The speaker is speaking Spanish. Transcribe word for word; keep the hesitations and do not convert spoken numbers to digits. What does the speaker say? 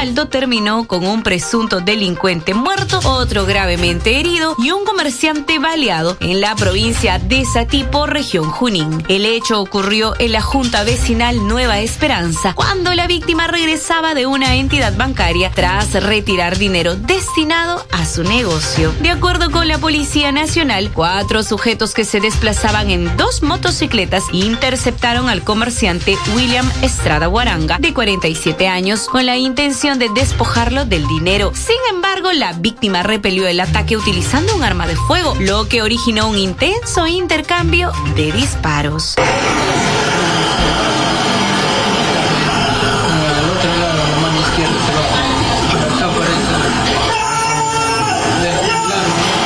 saldo terminó con un presunto delincuente muerto, otro gravemente herido y un comerciante baleado en la provincia de Satipo, región Junín. El hecho ocurrió en la Junta Vecinal Nueva Esperanza, cuando la víctima regresaba de una entidad bancaria tras retirar dinero destinado a su negocio. De acuerdo con la Policía Nacional, cuatro sujetos que se desplazaban en dos motocicletas interceptaron al comerciante William Estrada Guaranga, de cuarenta y siete años, con la intención de despojarlo del dinero. Sin embargo, la víctima repelió el ataque utilizando un arma de fuego, lo que originó un intenso intercambio de disparos.